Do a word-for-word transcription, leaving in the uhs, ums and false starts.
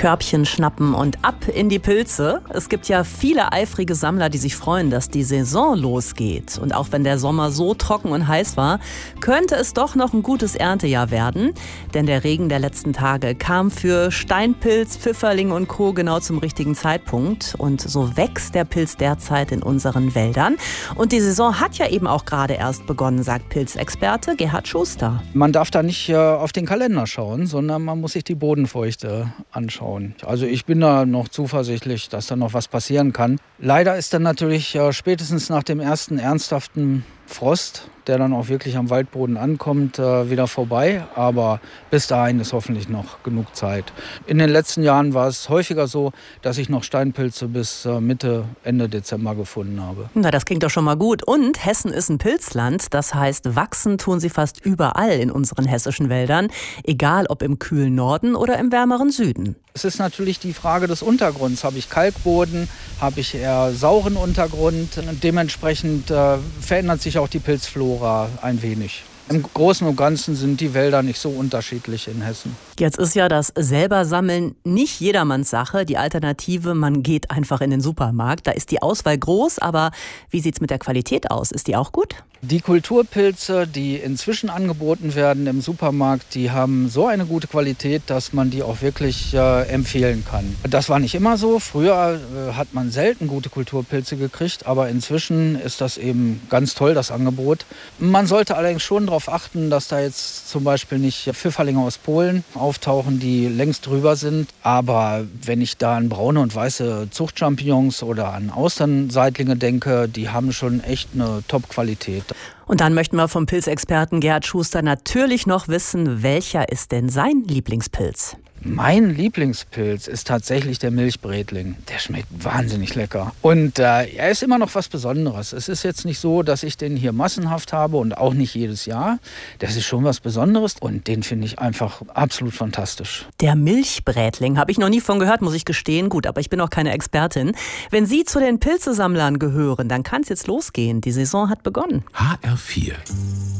Körbchen schnappen und ab in die Pilze. Es gibt ja viele eifrige Sammler, die sich freuen, dass die Saison losgeht. Und auch wenn der Sommer so trocken und heiß war, könnte es doch noch ein gutes Erntejahr werden. Denn der Regen der letzten Tage kam für Steinpilz, Pfifferling und Co. genau zum richtigen Zeitpunkt. Und so wächst der Pilz derzeit in unseren Wäldern. Und die Saison hat ja eben auch gerade erst begonnen, sagt Pilzexperte Gerhard Schuster. Man darf da nicht äh, auf den Kalender schauen, sondern man muss sich die Bodenfeuchte anschauen. Also ich bin da noch zuversichtlich, dass da noch was passieren kann. Leider ist dann natürlich äh, spätestens nach dem ersten ernsthaften Frost, der dann auch wirklich am Waldboden ankommt, äh, wieder vorbei. Aber bis dahin ist hoffentlich noch genug Zeit. In den letzten Jahren war es häufiger so, dass ich noch Steinpilze bis äh, Mitte, Ende Dezember gefunden habe. Na, das klingt doch schon mal gut. Und Hessen ist ein Pilzland. Das heißt, wachsen tun sie fast überall in unseren hessischen Wäldern. Egal ob im kühlen Norden oder im wärmeren Süden. Es ist natürlich die Frage des Untergrunds. Habe ich Kalkboden? Habe ich eher sauren Untergrund? Dementsprechend äh, verändert sich auch die Pilzflora ein wenig. Im Großen und Ganzen sind die Wälder nicht so unterschiedlich in Hessen. Jetzt ist ja das selber Sammeln nicht jedermanns Sache. Die Alternative, man geht einfach in den Supermarkt. Da ist die Auswahl groß, aber wie sieht's mit der Qualität aus? Ist die auch gut? Die Kulturpilze, die inzwischen angeboten werden im Supermarkt, die haben so eine gute Qualität, dass man die auch wirklich äh, empfehlen kann. Das war nicht immer so. Früher äh, hat man selten gute Kulturpilze gekriegt, aber inzwischen ist das eben ganz toll, das Angebot. Man sollte allerdings schon darauf achten, dass da jetzt zum Beispiel nicht Pfifferlinge aus Polen auftauchen, die längst drüber sind. Aber wenn ich da an braune und weiße Zuchtchampignons oder an Austernseitlinge denke, die haben schon echt eine Top-Qualität. Und dann möchten wir vom Pilzexperten Gerhard Schuster natürlich noch wissen, welcher ist denn sein Lieblingspilz? Mein Lieblingspilz ist tatsächlich der Milchbrätling. Der schmeckt wahnsinnig lecker. Und äh, er ist immer noch was Besonderes. Es ist jetzt nicht so, dass ich den hier massenhaft habe und auch nicht jedes Jahr. Das ist schon was Besonderes und den finde ich einfach absolut fantastisch. Der Milchbrätling, habe ich noch nie von gehört, muss ich gestehen. Gut, aber ich bin auch keine Expertin. Wenn Sie zu den Pilzesammlern gehören, dann kann es jetzt losgehen. Die Saison hat begonnen. H R vier